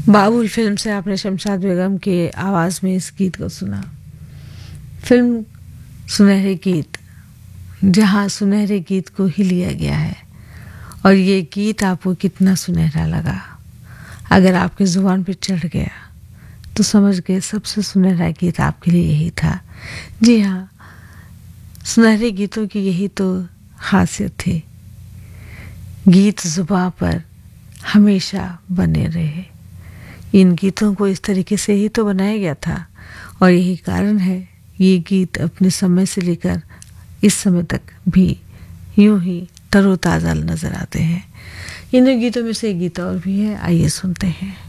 बाबुल film से आपने शमशाद बेगम के आवाज़ में इस गीत को सुना। फिल्म सुनहरे गीत, जहाँ सुनहरे गीत को ही लिया गया है। और ये गीत आपको कितना सुनहरा लगा, अगर आपके ज़ुबान पे चढ़ गया तो समझ गए सबसे सुनहरा गीत आपके लिए यही था। जी हाँ, सुनहरे गीतों की यही तो खासियत थी, गीत ज़ुबां पर हमेशा बने रहे। इन गीतों को इस तरीके से ही तो बनाया गया था और यही कारण है ये गीत अपने समय से लेकर इस समय तक भी यूं ही तरोताज़ा नज़र आते हैं। इन गीतों में से एक गीत और भी है, आइए सुनते हैं।